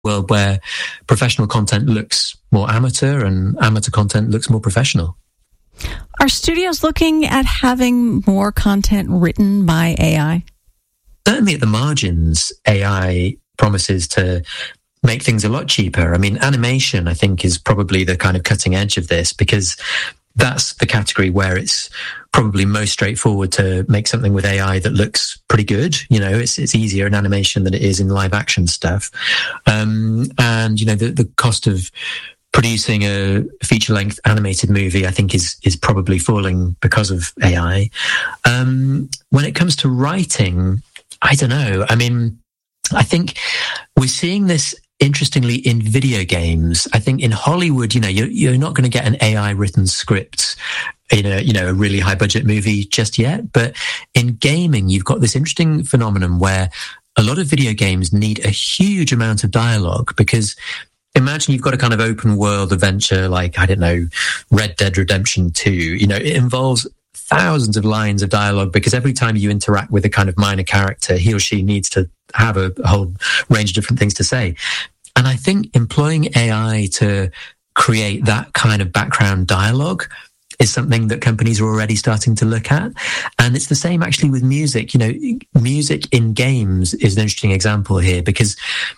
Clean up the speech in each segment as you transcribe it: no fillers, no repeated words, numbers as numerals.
world where professional content looks more amateur and amateur content looks more professional. Are studios looking at having more content written by AI? Certainly at the margins, AI promises to make things a lot cheaper. I mean, animation, I think, is probably the kind of cutting edge of this, because that's the category where it's probably most straightforward to make something with AI that looks pretty good. You know, it's easier in animation than it is in live action stuff. And, you know, the cost of producing a feature-length animated movie, I think, is probably falling because of AI. When it comes to writing, I don't know. I mean, I think we're seeing this interestingly in video games. I think in Hollywood, you know, you're not going to get an AI-written script in a really high-budget movie just yet. But in gaming, you've got this interesting phenomenon where a lot of video games need a huge amount of dialogue, because imagine you've got a kind of open world adventure like, I don't know, Red Dead Redemption 2. You know, it involves thousands of lines of dialogue, because every time you interact with a kind of minor character, he or she needs to have a whole range of different things to say. And I think employing AI to create that kind of background dialogue is something that companies are already starting to look at. And it's the same actually with music. You know, music in games is an interesting example here, because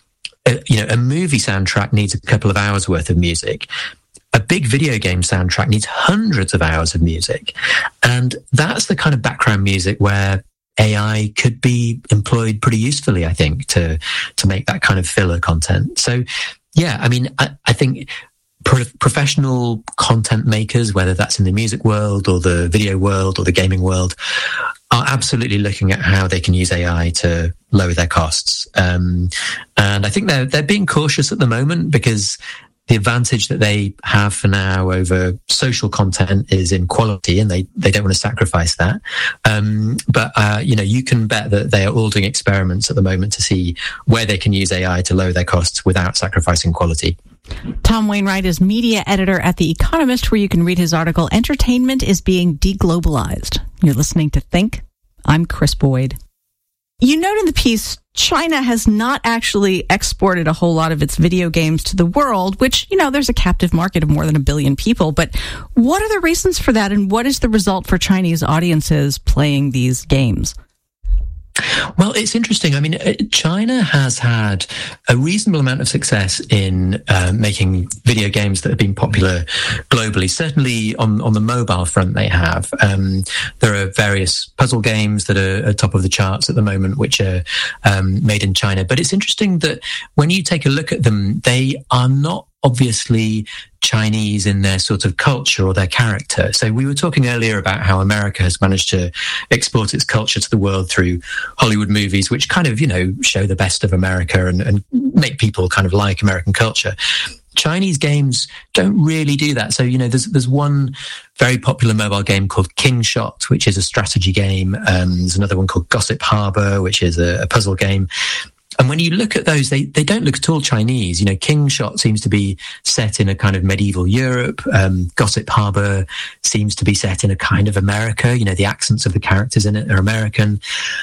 a movie soundtrack needs a couple of hours worth of music. A big video game soundtrack needs hundreds of hours of music. And that's the kind of background music where AI could be employed pretty usefully, I think, to make that kind of filler content. So, yeah, I mean, I think professional content makers, whether that's in the music world or the video world or the gaming world, are absolutely looking at how they can use AI to lower their costs. And I think they're being cautious at the moment, because the advantage that they have for now over social content is in quality, and they don't want to sacrifice that. But you can bet that they are all doing experiments at the moment to see where they can use AI to lower their costs without sacrificing quality. Tom Wainwright is media editor at The Economist, where you can read his article, Entertainment is Being Deglobalized. You're listening to Think. I'm Chris Boyd. You note in the piece, China has not actually exported a whole lot of its video games to the world, which, you know, there's a captive market of more than 1 billion people. But what are the reasons for that, and what is the result for Chinese audiences playing these games? Well, it's interesting. I mean, China has had a reasonable amount of success in making video games that have been popular globally. Certainly on the mobile front, they have. There are various puzzle games that are at top of the charts at the moment, which are made in China. But it's interesting that when you take a look at them, they are not obviously Chinese in their sort of culture or their character. So we were talking earlier about how America has managed to export its culture to the world through Hollywood movies, which kind of, you know, show the best of America and make people kind of like American culture. Chinese games don't really do that. So, you know, there's one very popular mobile game called King Shot, which is a strategy game. There's another one called Gossip Harbor, which is a puzzle game. And when you look at those, they don't look at all Chinese. You know, King Shot seems to be set in a kind of medieval Europe. Gossip Harbor seems to be set in a kind of America. You know, the accents of the characters in it are American.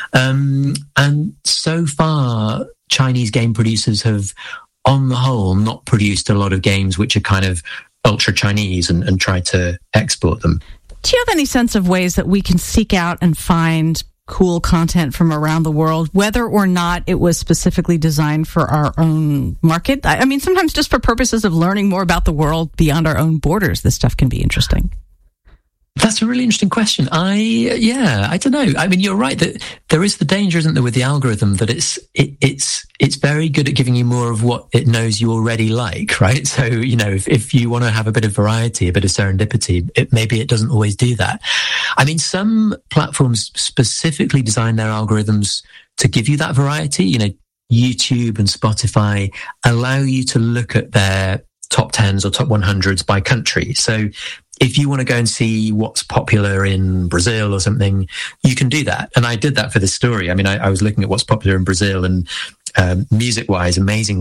And so far, Chinese game producers have, on the whole, not produced a lot of games which are kind of ultra Chinese and tried to export them. Do you have any sense of ways that we can seek out and find cool content from around the world, whether or not it was specifically designed for our own market? I mean, sometimes just for purposes of learning more about the world beyond our own borders, this stuff can be interesting. That's a really interesting question. I don't know. I mean, you're right that there is the danger, isn't there, with the algorithm, that it's very good at giving you more of what it knows you already like, right? So, you know, if you want to have a bit of variety, a bit of serendipity, maybe it doesn't always do that. I mean, some platforms specifically design their algorithms to give you that variety. You know, YouTube and Spotify allow you to look at their top 10s or top 100s by country. So if you want to go and see what's popular in Brazil or something, you can do that. And I did that for this story. I mean, I was looking at what's popular in Brazil, and music-wise, amazingly,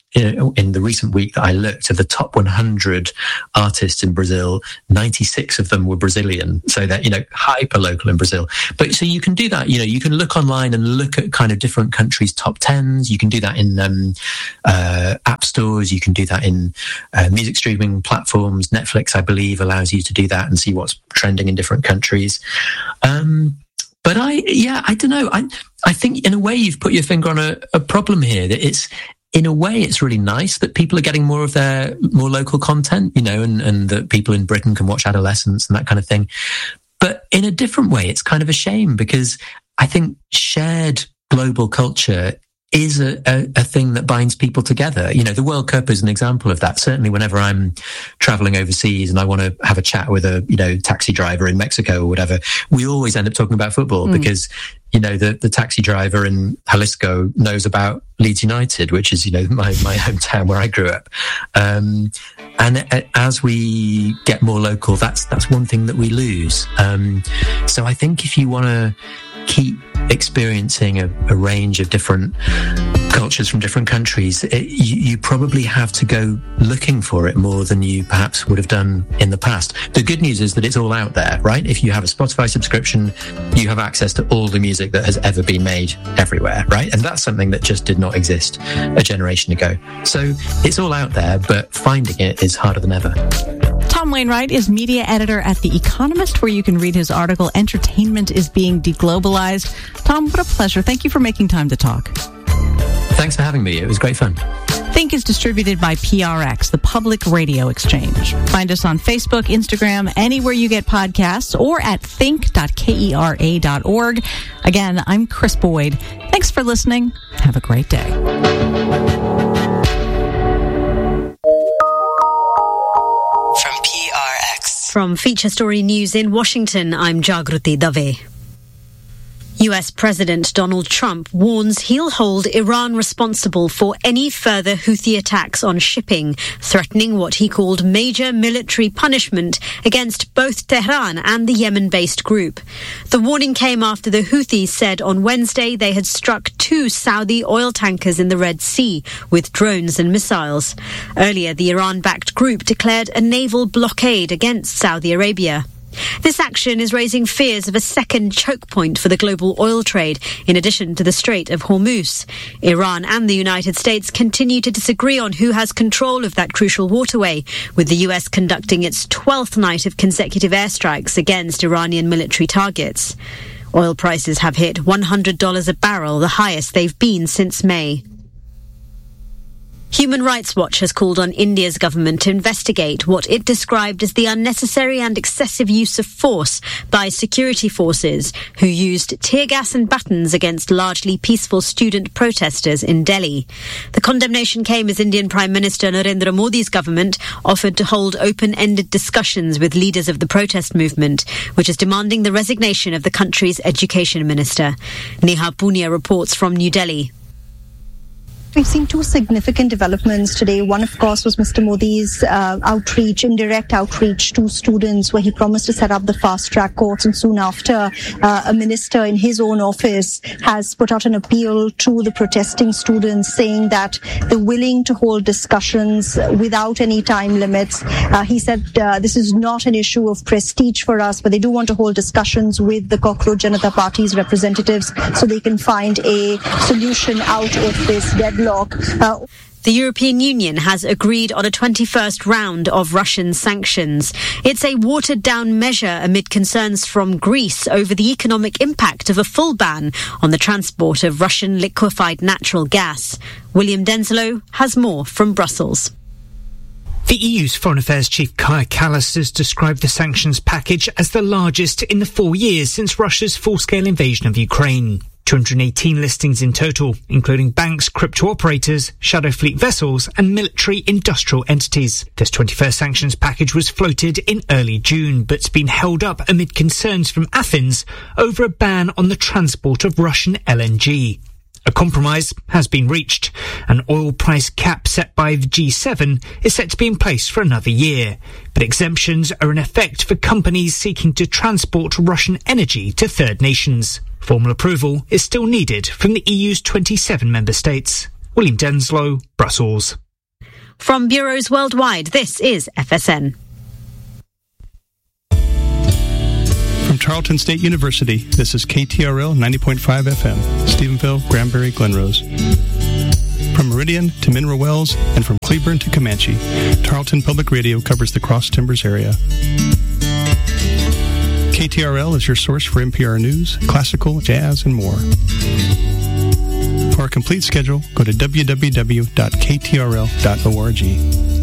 in the recent week that I looked, of the top 100 artists in Brazil, 96 of them were Brazilian. So that, hyper local in Brazil. But so you can do that, you can look online and look at kind of different countries' top 10s. You can do that in app stores. You can do that in music streaming platforms. Netflix, I believe, allows you to do that and see what's trending in different countries. But I don't know. I think in a way you've put your finger on a problem here, that in a way it's really nice that people are getting more of their more local content, and that people in Britain can watch Adolescence and that kind of thing. But in a different way, it's kind of a shame, because I think shared global culture is a thing that binds people together. The World Cup is an example of that. Certainly whenever I'm traveling overseas and I want to have a chat with a, taxi driver in Mexico or whatever, we always end up talking about football because, the taxi driver in Jalisco knows about Leeds United, which is, my hometown where I grew up. And as we get more local, that's one thing that we lose. So I think if you want to keep experiencing a range of different cultures from different countries, you probably have to go looking for it more than you perhaps would have done in the past. The good news is that it's all out there, right? If you have a Spotify subscription, you have access to all the music that has ever been made everywhere, right? And that's something that just did not exist a generation ago. So it's all out there, but finding it is harder than ever. Tom Wainwright is media editor at The Economist, where you can read his article, Entertainment is Being Deglobalized. Tom, what a pleasure. Thank you for making time to talk. Thanks for having me. It was great fun. Think is distributed by PRX, the Public Radio Exchange. Find us on Facebook, Instagram, anywhere you get podcasts, or at think.kera.org. Again, I'm Chris Boyd. Thanks for listening. Have a great day. From Feature Story News in Washington, I'm Jagruti Dave. US President Donald Trump warns he'll hold Iran responsible for any further Houthi attacks on shipping, threatening what he called major military punishment against both Tehran and the Yemen-based group. The warning came after the Houthis said on Wednesday they had struck 2 Saudi oil tankers in the Red Sea with drones and missiles. Earlier, the Iran-backed group declared a naval blockade against Saudi Arabia. This action is raising fears of a second choke point for the global oil trade, in addition to the Strait of Hormuz. Iran and the United States continue to disagree on who has control of that crucial waterway, with the US conducting its 12th night of consecutive airstrikes against Iranian military targets. Oil prices have hit $100 a barrel, the highest they've been since May. Human Rights Watch has called on India's government to investigate what it described as the unnecessary and excessive use of force by security forces who used tear gas and batons against largely peaceful student protesters in Delhi. The condemnation came as Indian Prime Minister Narendra Modi's government offered to hold open-ended discussions with leaders of the protest movement, which is demanding the resignation of the country's education minister. Neha Punia reports from New Delhi. We've seen 2 significant developments today. One, of course, was Mr. Modi's indirect outreach to students, where he promised to set up the fast-track courts. And soon after, a minister in his own office has put out an appeal to the protesting students, saying that they're willing to hold discussions without any time limits. He said this is not an issue of prestige for us, but they do want to hold discussions with the Cockroach Janata Party's representatives so they can find a solution out of this deadlock. The European Union has agreed on a 21st round of Russian sanctions. It's a watered-down measure amid concerns from Greece over the economic impact of a full ban on the transport of Russian liquefied natural gas. William Denslow has more from Brussels. The EU's Foreign Affairs Chief Kaja Kallas has described the sanctions package as the largest in the 4 years since Russia's full-scale invasion of Ukraine. 218 listings in total, including banks, crypto operators, shadow fleet vessels and military industrial entities. This 21st sanctions package was floated in early June, but's been held up amid concerns from Athens over a ban on the transport of Russian LNG. A compromise has been reached. An oil price cap set by the G7 is set to be in place for another year, but exemptions are in effect for companies seeking to transport Russian energy to third nations. Formal approval is still needed from the EU's 27 member states. William Denslow, Brussels. From bureaus worldwide, this is FSN. From Tarleton State University, this is KTRL 90.5 FM, Stephenville, Granbury, Glenrose. From Meridian to Mineral Wells and from Cleburne to Comanche, Tarleton Public Radio covers the Cross Timbers area. KTRL is your source for NPR news, classical, jazz, and more. For a complete schedule, go to www.ktrl.org.